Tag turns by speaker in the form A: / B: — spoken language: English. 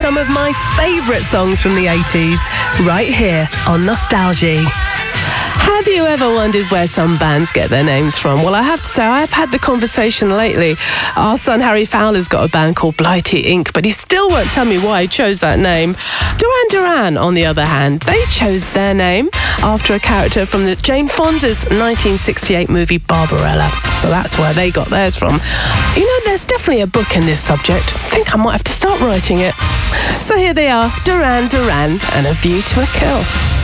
A: some of my favourite songs from the 80s right here on Nostalgia. Have you ever wondered where some bands get their names from? Well, I have to say, I've had the conversation lately. Our son Harry Fowler's got a band called Blighty Inc., but he still won't tell me why he chose that name. Duran Duran, on the other hand, they chose their name after a character from the Jane Fonda's 1968 movie Barbarella. So that's where they got theirs from. You know, there's definitely a book in this subject. I think I might have to start writing it. So here they are, Duran Duran and A View to a Kill.